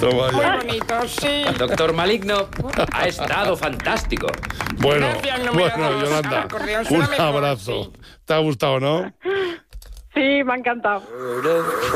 Toma Muy ya. bonito, sí. Doctor Maligno, ha estado fantástico. Bueno, Gracias, número bueno, dos. Yolanda, Al acordeón un suena mejor, abrazo. sí. ¿Te ha gustado, no? Sí, me ha encantado.